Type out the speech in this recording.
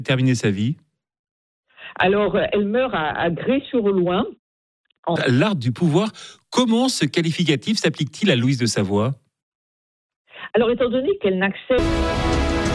Terminer sa vie. Alors, elle meurt à Gré-sur-Loing. L'art du pouvoir, comment ce qualificatif s'applique-t-il à Louise de Savoie? Alors, étant donné qu'elle n'accepte